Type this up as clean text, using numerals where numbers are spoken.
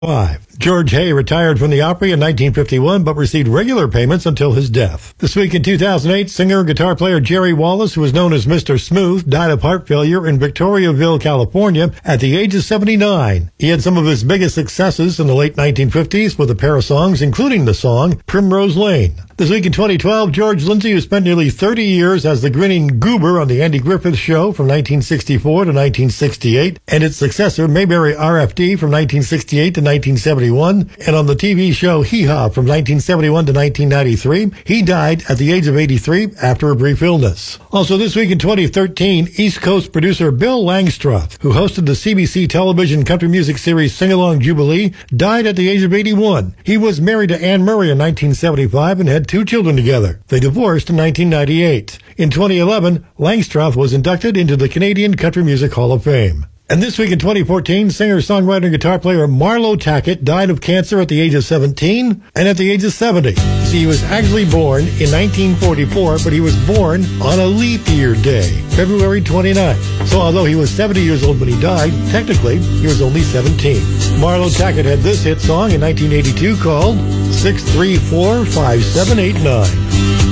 George Hay retired from the Opry in 1951, but received regular payments until his death. This week in 2008, singer and guitar player Jerry Wallace, who was known as Mr. Smooth, died of heart failure in Victoriaville, California, at the age of 79. He had some of his biggest successes in the late 1950s with a pair of songs, including the song Primrose Lane. This week in 2012, George Lindsay, who spent nearly 30 years as the grinning goober on the Andy Griffith Show from 1964 to 1968, and its successor, Mayberry RFD, from 1968 to 1971, and on the TV show Hee Haw from 1971 to 1993, he died at the age of 83 after a brief illness. Also this week in 2013, East Coast producer Bill Langstroth, who hosted the CBC television country music series Sing Along Jubilee, died at the age of 81. He was married to Anne Murray in 1975 and had 2 children together. They divorced in 1998. In 2011, Langstroth was inducted into the Canadian Country Music Hall of Fame. And this week in 2014, singer, songwriter, and guitar player Marlo Tackett died of cancer at the age of 17 and at the age of 70. See, he was actually born in 1944, but he was born on a leap year day, February 29th. So although he was 70 years old when he died, technically, he was only 17. Marlo Tackett had this hit song in 1982 called 634-5789.